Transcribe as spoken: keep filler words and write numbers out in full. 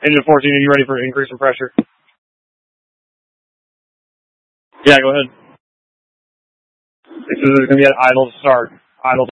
Engine fourteen, are you ready for increase in pressure? Yeah, go ahead. This is going to be at idle start. Idle